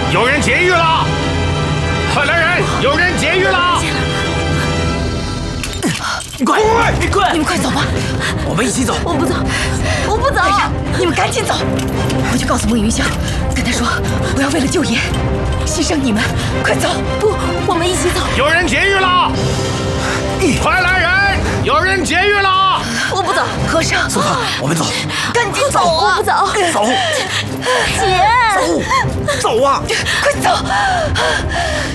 有人劫狱了！快来人！有人劫狱了！ 快！ 你们快走吧！ 我们一起走。 我不走，我不走！你们赶紧走！我去告诉孟云香，跟他说我要为了救爷牺牲你们。快走！不，我们一起走。 有人劫狱了！快来人！有人劫狱了！ 我不走，和尚。 苏芳，我们走。 赶紧走啊！我不走。 走。 姐。 走啊！ 快走！